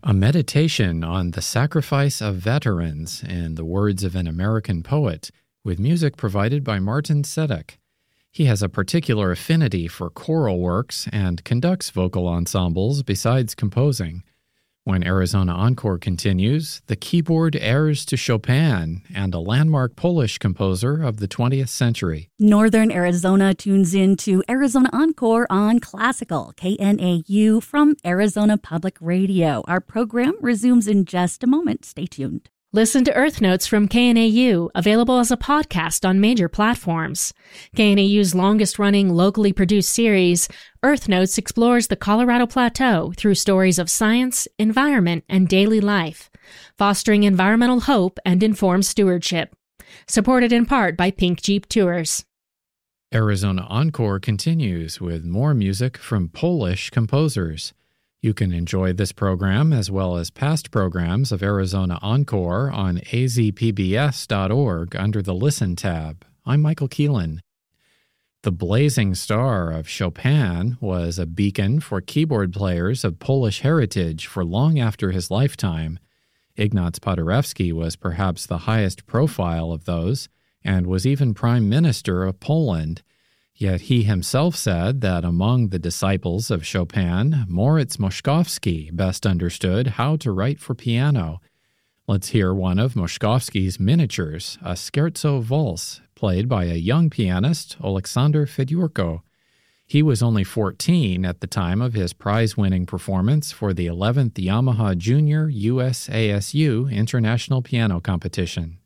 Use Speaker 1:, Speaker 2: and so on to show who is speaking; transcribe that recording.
Speaker 1: A meditation on the sacrifice of veterans, in the words of an American poet, with music provided by Martin Sedek. He has a particular affinity for choral works and conducts vocal ensembles besides composing. When Arizona Encore continues, the keyboard heirs to Chopin and a landmark Polish composer of the 20th century.
Speaker 2: Northern Arizona tunes in to Arizona Encore on Classical, KNAU from Arizona Public Radio. Our program resumes in just a moment. Stay tuned.
Speaker 3: Listen to Earth Notes from KNAU, available as a podcast on major platforms. KNAU's longest-running, locally produced series, Earth Notes explores the Colorado Plateau through stories of science, environment, and daily life, fostering environmental hope and informed stewardship. Supported in part by Pink Jeep Tours.
Speaker 1: Arizona Encore continues with more music from Polish composers. You can enjoy this program as well as past programs of Arizona Encore on azpbs.org under the Listen tab. I'm Michael Keelan. The blazing star of Chopin was a beacon for keyboard players of Polish heritage for long after his lifetime. Ignaz Paderewski was perhaps the highest profile of those and was even Prime Minister of Poland. Yet he himself said that among the disciples of Chopin, Moritz Moszkowski best understood how to write for piano. Let's hear one of Moszkowski's miniatures, a scherzo valse, played by a young pianist, Aleksander Fedorko. He was only 14 at the time of his prize-winning performance for the 11th Yamaha Junior USASU International Piano Competition.